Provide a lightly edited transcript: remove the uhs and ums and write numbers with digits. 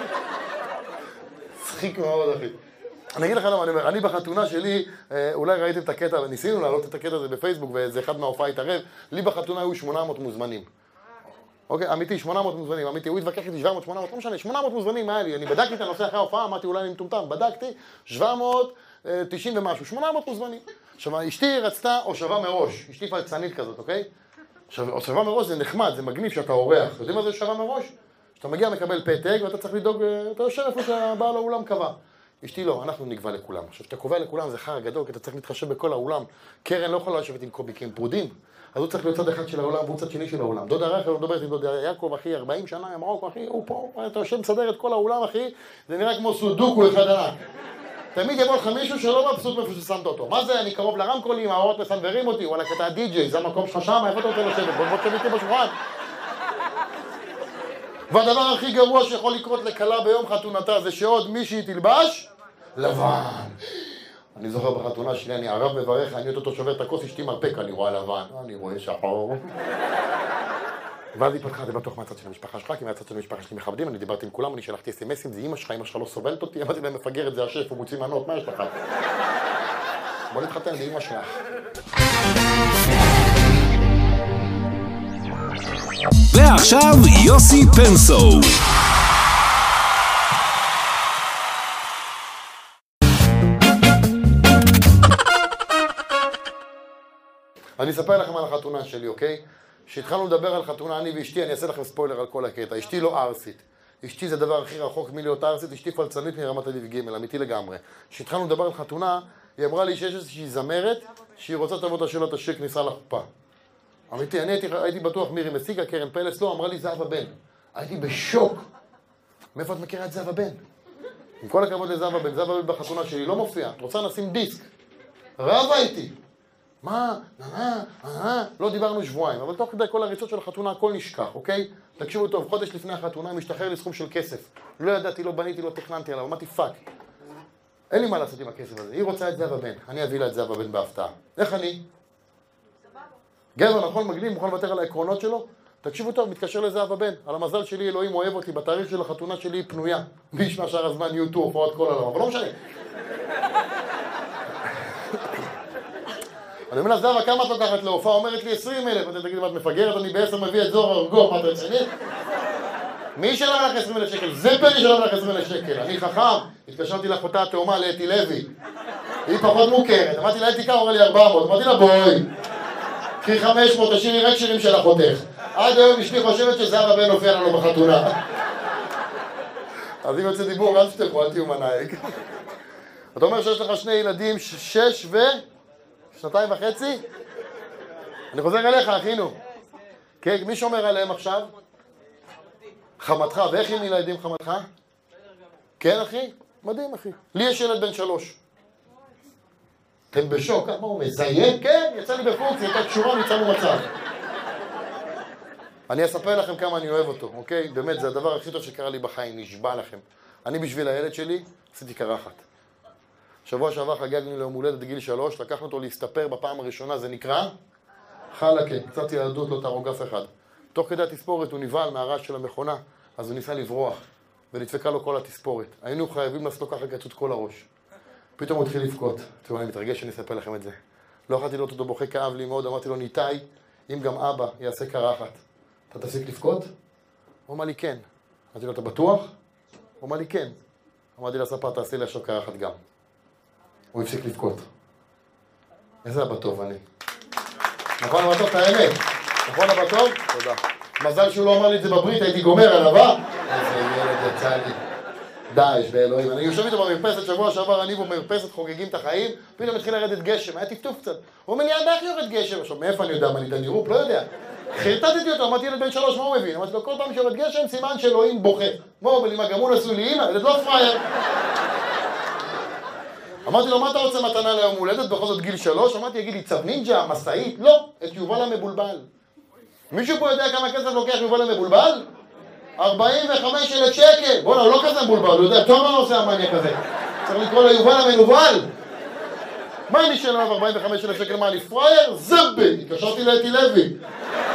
צחיק מאוד, אחי. אני אגיד לך למה, אני בחתונה שלי, אולי ראיתם את הקטע, ניסינו להעלות את הקטע הזה בפייסבוק, וזה אחד מההופעה התערב, לי בחתונה היו 800 מוזמנים. אוקיי, אמיתי, 800 מוזמנים, אמיתי, הוא התווכח איתי 700, 800, לא משנה, 800 מוזמנים היה לי, אני בדקתי את הנושא אחרי ההופעה, אמרתי אולי אני מטומטם, בדקתי, 790 ומשהו, 800 מוזמנים. עכשיו, אשתי רצתה הושבה מראש, אשתי פלצנית כזאת, אוקיי? עכשיו, הושבה מראש זה נחמד, זה מגניב שאתה אורח, יודעים מה זה הושבה מראש? שאתה מגיע מקבל פתק ואתה צריך לדאוג, אתה יושב איפה שהבעל האולם קבע. אשתי לא, אנחנו נקבע לכולם. עכשיו, כשאתה קובע לכולם זה חר גדול, כי אתה צריך להתחשב בכל האולם. קרן לא יכולה לשבת עם קוביקים פרודים. אז הוא צריך להיות צד אחד של העולם והוא צד שני של העולם. דודה רחל לא מדברת עם דודה יעקב, אחי, 40 שנה, ממרוקו, אחי, הוא פה, אתה יושב מסדר את כל האולם, אחי, זה נראה כמו סודוקו אחד ענק. תמיד יבוא לך מישהו שלא מבסוט מאיפה ששמת אותו. מה זה, אני קרוב לרמקולים, האורות מסנברים אותי, וואלה, אתה די-ג'יי, זה המקום שלך שם, איפה אתה רוצה לשבת? בוא תשב איתי בשולחן. והדבר הכי גרוע שיכול לקרות לקלה ביום חתונתה זה שעוד מישהי תלבש לבן. אני זוכר בחתונה שלי, אני ערב מברך, אני אותו שובר את הכוס, אשתי מרפק, אני רואה לבן, אני רואה שחור. ואז היא פתחה, זה בטוח מהצד של המשפחה שלך, כי מהצד של המשפחה שלי מכבדים, אני דיברתי עם כולם, אני שלחתי אס-אמסים, זה אמא שלך לא סובלת אותי, אמרתי להם מפגרת, זה השף, הוא מוציא מנות, מה יש לך? בוא נתחתן, זה אמא שלך. ועכשיו יוסי פנסו. אני אספר לכם על החתונה שלי, אוקיי? כשהתחלנו לדבר על חתונה, אני ואשתי, אני אעשה לכם ספוילר על כל הקטע. אשתי לא ארסית. אשתי זה הדבר הכי רחוק מלהיות ארסית, אשתי פלצנית מרמת אביב ג', אמיתי לגמרי. כשהתחלנו לדבר על חתונה, היא אמרה לי שיש איזושהי זמרת, שהיא רוצה תבוא תשאיר לה את השיר כניסה לחופה. אמיתי, אני הייתי בטוח מירי מסיקה, קרן פלס, לא, אמרה לי זהבה בן. הייתי בשוק. מאיפה את מכירה את זהבה בן? עם כל הכבוד לזהבה בן, זהבה בן בחתונה שלי לא מופיע. את רוצה נשים דיסק. רבה איתי. מה? לא דיברנו שבועיים, אבל תוך כדי כל הריצות של החתונה הכל נשכח, אוקיי? תקשיבו טוב, חודש לפני החתונה משתחרר לי סכום של כסף. לא ידעתי, לא בניתי, לא תכננתי עליו, אמרתי פאק. אין לי מה לעשות עם הכסף הזה. היא רוצה את זהבה בן, אני אביא לה את זהבה בן בהפתעה. איך אני? גבר, נכון, מגניב, מוכן לוותר על העקרונות שלו? תקשיבו טוב, מתקשר לזהבה בן. על המזל שלי, אלוהים אוהב אותי, בתאריך של החתונה שלי היא פנויה. מי ישמע שאר הזמן יהיו טור, הופעות כל העולם, אבל לא משנה. אני אומר לה, זהבה, כמה את לוקחת להופעה? אומרת לי 20,000. אתה תגיד, את מפגרת, אני ב10 מביא את זוהר ארגוב, מה אתה רציני? מי ישלם לך 20,000 שקל? זה פן ישלם לך 20,000 שקל. אני חכם, התקשרתי לאחותה התאומה לאתי לוי. היא פחות מוכרת. אמרתי לה, אתי כמה? אמרה לי 400. אמרתי לה, בואי. קחי 500, תשאירי רק שירים של אחותך. עד היום אשתי חושבת שזהבה בן הופיע לנו בחתונה. אז אם יוצא דיבור, אל תשתכו, אל תהיו מנהיג. אתה אומר שיש לך שני ילדים, 6 2.5? אני חוזר אליך, אחינו. כן, מי שומר עליהם עכשיו? חמתך, ואיך עם ילדים חמתך? כן, אחי? מדהים, אחי. לי יש ילד בן 3. אתם בשוק, מה הוא מזיין? כן, יצא לי בפונקציה, הייתה קשורה, ניצלנו מצב. אני אספר לכם כמה אני אוהב אותו, אוקיי? באמת, זה הדבר הכי טוב שקרה לי בחיים, נשבע לכם. אני בשביל הילד שלי, עשיתי קרחת. שבוע שעבר חגגנו ליום הולדת בגיל 3, לקחנו אותו להסתפר בפעם הראשונה, זה נקרא חלקה, קצת ילדות, לא תהרוג אף אחד. תוך כדי התספורת הוא נבהל מהרעש של המכונה, אז הוא ניסה לברוח, ונדפקה לו כל התספורת. היינו חייבים לעשות לו ככה קצות כל הראש. פתאום הוא התחיל לבכות. תראו, אני מתרגש שאני אספר לכם את זה. לא יכולתי לראות אותו בוכה, כאב לי מאוד, אמרתי לו, ניתאי, אם גם אבא יעשה קרחת, אתה תפסיק לבכות? הוא אמר לי כן. אמרתי לו, אתה בטוח? הוא אמר לי כן. אמרתי לספר, תעשי לי עכשיו קרחת גם. הוא הפסיק לבכות. איזה אבא טוב אני. נכון אבא טוב, את האמת? נכון אבא טוב? תודה. מזל שהוא לא אמר לי את זה בברית, הייתי גומר עליו, אה? איזה ילד יצא לי. דאעש באלוהים. אני יושב איתו במרפסת, שבוע שעבר אני במרפסת חוגגים את החיים, פתאום התחיל לרדת גשם, היה טפטוף קצת. הוא אומר לי, איך יורד גשם? עכשיו, מאיפה אני יודע? מה אני תדירופ? לא יודע. חרטטתי אותו, אמרתי ילד בן 3, מה הוא מבין? אמרתי לו, כל פעם שיורד גשם, סימן שאלוהים בוכה. מה הוא אומר לי, מה, גם הוא נשוי לי אמא? ילד לא פרייר. אמרתי לו, מה אתה רוצה מתנה ליום הולדת? בכל זאת גיל 3? אמרתי, יגיד לי, צב נינג'ה, מסעית? לא, את יובל המבולבל. מישהו פה יודע כמה כסף לוקח יובל המבולבל? 45,000 שקל. בוא'נה, הוא לא כזה מבולבל, הוא יודע, טוב מה עושה המניה כזה. צריך לקרוא לו יובל המנובל. מה אני שאלה 45,000 שקל? מה, אני פרייר? זבל! התקשרתי לאתי לוי.